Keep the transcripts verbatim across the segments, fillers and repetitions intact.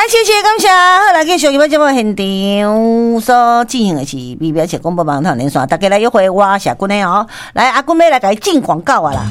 来，谢谢感谢，好来继续今晚节目现场所进行的是微表且广播网台连线，大家来约会我小姑娘哦，来阿姑妹来给进广告啊啦，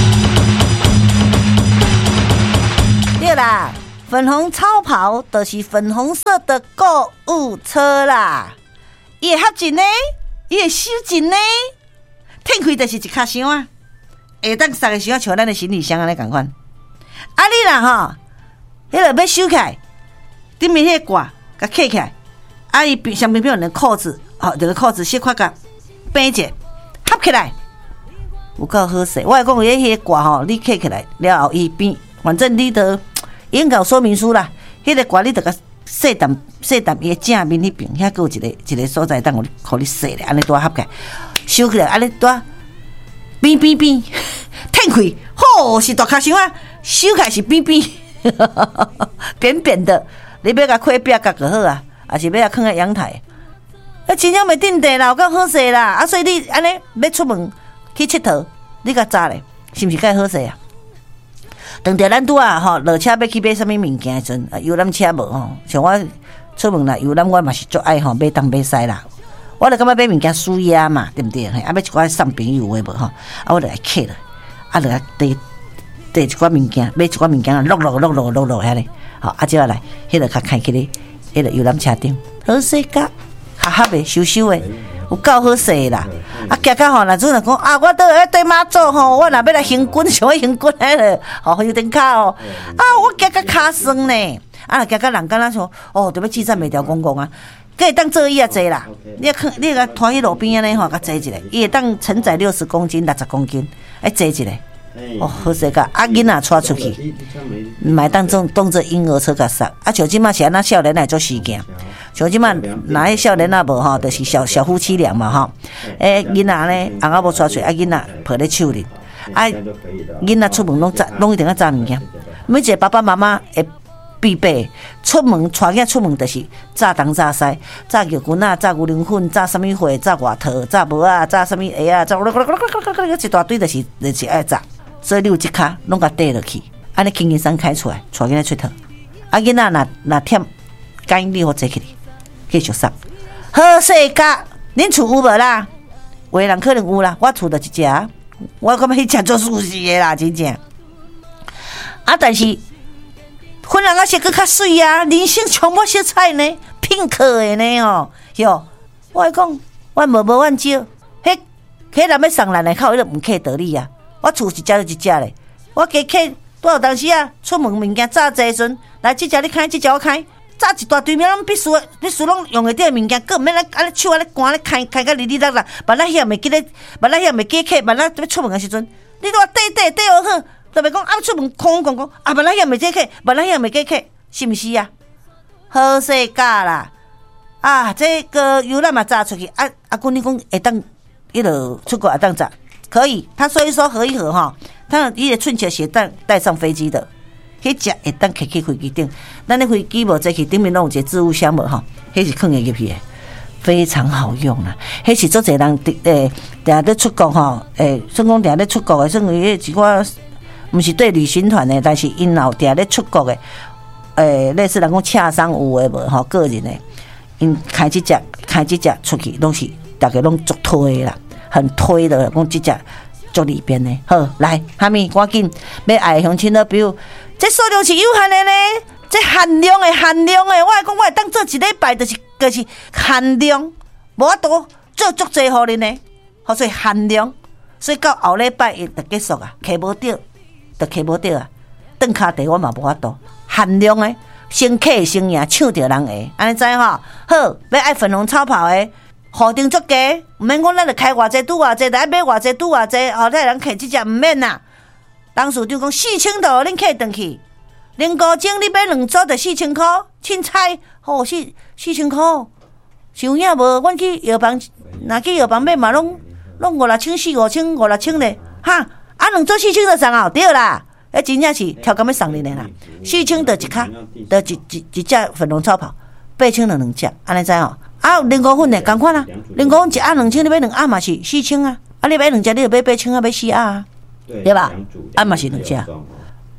对啦，粉红超跑就是粉红色的购物车啦，伊会合紧呢，伊会收紧呢，天开就是一卡箱啊，下当三个箱像咱的行李箱安尼共款，啊你啦吼，迄个要收起来。顶面迄个挂，甲揢起来，啊伊上面边有扣子，吼、哦，这个扣子小块甲平者，合起来，有够好势。我来讲，迄迄个挂吼，你揢起来了后，伊边，反正你得应有说明书啦。迄、那个挂你得甲细淡细淡伊正面迄边，遐个有一个一个所在，当互你互你洗咧，安尼多合起来，收起来，安尼多边边边，挺开，吼是大卡箱啊，收起来是边边，扁扁的。你要甲开壁角就好啊，还是要甲放在阳台？啊，真正袂定地啦，有够好势啦！啊，所以你安尼要出门去佚佗，你甲早咧，是毋是介好势啊？当着咱拄啊吼，落车要去买啥物物件时阵，啊，游览车无吼，像我出门啦，游览我嘛是足爱吼，买东买西啦。我著感觉买物件舒压嘛，对毋对？啊，要一寡送朋友诶无吼，啊，我著来客了，啊，著来缀缀一寡物件，买一寡物件，落落落落落落遐咧。好，啊，接下来，迄个较开起咧，迄个游览车顶，好势甲，合合的，收收的，有够好势啦！啊，行到吼，若阵若讲啊，我倒来对妈祖吼，我若要来行军，想要行军迄个，吼，有点卡哦，啊，我行到骹酸呢，啊，行到人敢若说，哦，特别记载袂条公公啊，可以当座椅啊坐啦，你看，你甲拖去路边安尼吼，甲坐一下，伊会当承载六十公斤、六十公斤，哎，坐一下。哦，好势个，啊囡仔带出去，买当做当做婴儿车甲塞。啊，像即马是安那少年来做事件，像即马哪迄少年啊无吼，就是小小夫妻俩嘛吼。诶，囡仔呢，翁仔无带出，啊囡仔抱咧手里，啊囡仔出门拢炸，拢一定要炸物件。每一个爸爸妈妈会必备，出门带囝出门就是炸东炸西，炸牛筋啊，炸牛奶粉，炸什么货，炸外套，炸无啊，炸什么鞋啊，炸一大堆就是就是爱炸。所以你有一卡拢甲缀落去，安尼轻轻松开出来，带囡仔出头。啊囡仔若若忝，干你好坐起哩，继续送。好势甲，恁厝有无啦？有的人可能有啦，我厝就一只，我感觉迄只做舒适的啦，真正。啊，但是粉红啊色佫较水啊，人生充满色彩呢，品客的呢哦，哟，我来讲，我无无阮少，迄迄人要送咱的，靠迄个毋客道理啊。我厝一只就一只咧，我加客多少当时啊，出门物件炸济时阵，来这只你开，这只我开，炸一大堆面，拢必须必须拢用会着物件，佫毋免咧安尼手安尼赶咧开开甲哩哩啦啦，万咱遐袂记咧，万咱遐袂记客，万咱要出门的时阵，你都话缀缀缀好好，特别讲啊出门空空空，啊万咱遐袂记客，万咱遐袂记客，是毋是啊？好势价啦，啊这个游览嘛炸出去，啊啊姑你讲会当迄落出国会当炸。可以，他说一说合一合哈，他伊个寸切鞋带带上飞机的，迄只会当摕去飞机顶，咱咧飞机无坐去顶面拢有一个置物箱无吼，迄是放入去的，非常好用啦。迄是做侪人诶，定下咧出国吼，诶，算讲定下咧出国诶，算于一寡毋是对旅行团诶，但是因老定下咧出国诶，诶，类似人讲洽商有诶无吼，个人诶，因开即只开即只出去，拢是大家拢足推啦。很推的，讲这只足里边的。好，来，哈咪赶紧要爱乡亲的表，这数量是有限的呢，这限量的限量的，我来讲，我会当做一礼拜，就是就是限量，无法度做足济互恁呢，好所以限量，所以到后礼拜伊就结束啊，摕无着，就摕无着啊，顿骹地我嘛无法度，限量的，先客先赢，抢着人的，安尼知吼？好，要爱粉红超跑的。户顶足价，毋免讲咱著开偌济拄偌济，著爱买偌济拄偌济，后头人客即只毋免啦。当时就讲四千度，恁客转去，零五钟你买两组著四千箍，凊彩，吼、哦、四四千箍，想影无？阮去药房，若去药房买嘛，拢拢五六千、四五千、五六千咧，哈，啊两组四千就送哦，对啦，迄真正是超工要送恁的啦，四千著一卡，著一一一只粉红超跑，八千就两只，安尼知吼？啊，零五粉的同款啊，零五粉一盒两千，你买两盒嘛是四千啊，啊你买两只，你就买八千啊，买四盒啊，对吧？啊嘛是两只，啊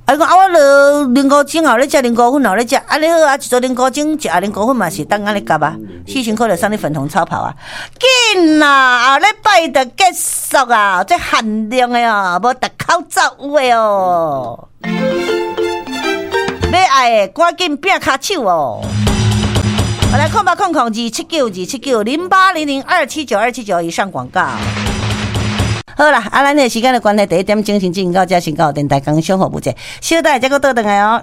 啊，讲啊，我落零菇精，后咧食零菇粉，后咧食，安尼好啊，一做零菇精，食啊零菇粉嘛是当安尼夹啊，四千块就送你粉红超跑啊，紧啦，后礼拜就结束啊，这限量的哦，无特口罩有的哦，要爱的赶紧拼骹手哦。我来空吧空空二七九二七九零八零零二七九二七九以上广告。好啦，啊，咱的时间的关系，第一点精神进到这先到电台工商服务节，小弟这个倒转来哦。